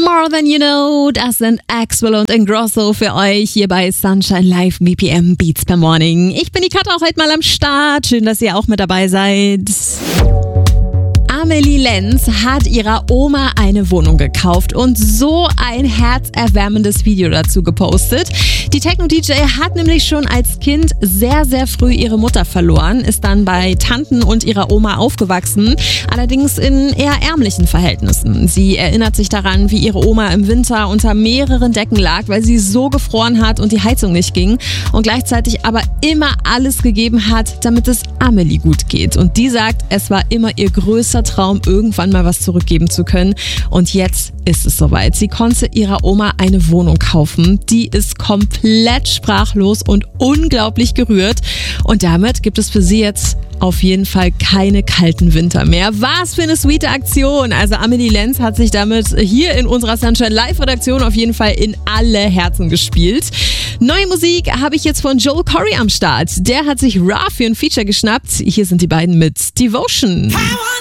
More Than You Know, das sind Axwell und Ingrosso für euch hier bei Sunshine Live BPM Beats per Morning. Ich bin die Katja auch heute mal am Start. Schön, dass ihr auch mit dabei seid. Amelie Lenz hat ihrer Oma eine Wohnung gekauft und so ein herzerwärmendes Video dazu gepostet. Die Techno-DJ hat nämlich schon als Kind sehr, sehr früh ihre Mutter verloren, ist dann bei Tanten und ihrer Oma aufgewachsen, allerdings in eher ärmlichen Verhältnissen. Sie erinnert sich daran, wie ihre Oma im Winter unter mehreren Decken lag, weil sie so gefroren hat und die Heizung nicht ging und gleichzeitig aber immer alles gegeben hat, damit es Amelie gut geht. Und die sagt, es war immer ihr größter Traum, irgendwann mal was zurückgeben zu können. Und jetzt ist es soweit. Sie konnte ihrer Oma eine Wohnung kaufen. Die ist komplett sprachlos und unglaublich gerührt. Und damit gibt es für sie jetzt auf jeden Fall keine kalten Winter mehr. Was für eine sweete Aktion. Also Amelie Lenz hat sich damit hier in unserer Sunshine Live Redaktion auf jeden Fall in alle Herzen gespielt. Neue Musik habe ich jetzt von Joel Corry am Start. Der hat sich Ra für ein Feature geschnappt. Hier sind die beiden mit Devotion.